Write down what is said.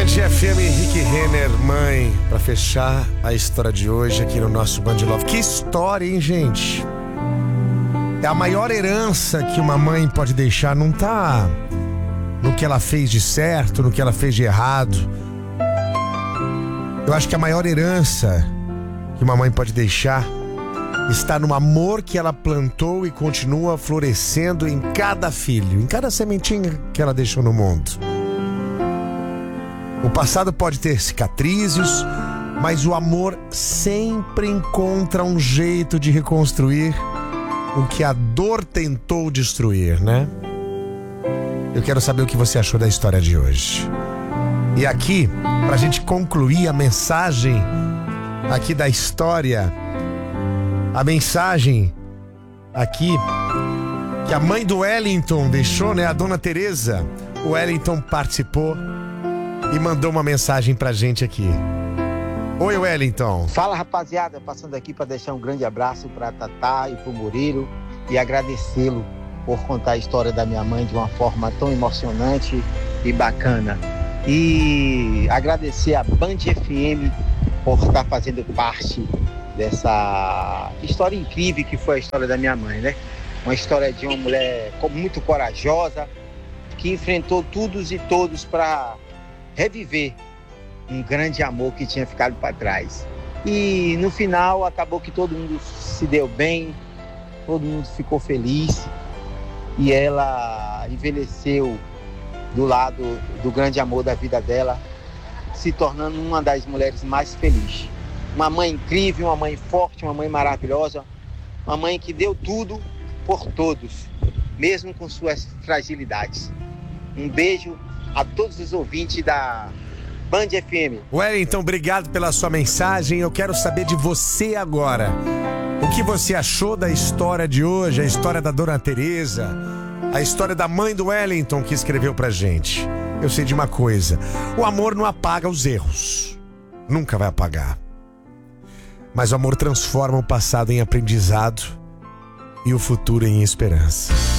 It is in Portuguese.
Band FM, Henrique Renner, mãe, pra fechar a história de hoje aqui no nosso Band Love. Que história, hein, gente? É a maior herança que uma mãe pode deixar, não tá no que ela fez de certo, no que ela fez de errado. Eu acho que a maior herança que uma mãe pode deixar está no amor que ela plantou e continua florescendo em cada filho, em cada sementinha que ela deixou no mundo. O passado pode ter cicatrizes, mas o amor sempre encontra um jeito de reconstruir o que a dor tentou destruir, né? Eu quero saber o que você achou da história de hoje. E aqui, pra gente concluir a mensagem aqui da história, a mensagem aqui que a mãe do Wellington deixou, né? A dona Teresa. O Wellington participou e mandou uma mensagem pra gente aqui. Oi, Wellington. Fala, rapaziada, passando aqui para deixar um grande abraço para Tatá e pro Murilo e agradecê-lo por contar a história da minha mãe de uma forma tão emocionante e bacana. E agradecer a Band FM por estar fazendo parte dessa história incrível que foi a história da minha mãe, né? Uma história de uma mulher muito corajosa, que enfrentou todos e todos para reviver um grande amor que tinha ficado para trás. E no final acabou que todo mundo se deu bem, todo mundo ficou feliz e ela envelheceu do lado do grande amor da vida dela, se tornando uma das mulheres mais felizes. Uma mãe incrível, uma mãe forte, uma mãe maravilhosa, uma mãe que deu tudo por todos, mesmo com suas fragilidades. Um beijo a todos os ouvintes da Band FM. Wellington, obrigado pela sua mensagem. Eu quero saber de você agora. O que você achou da história de hoje, a história da dona Teresa, a história da mãe do Wellington que escreveu pra gente? Eu sei de uma coisa: o amor não apaga os erros. Nunca vai apagar. Mas o amor transforma o passado em aprendizado e o futuro em esperança.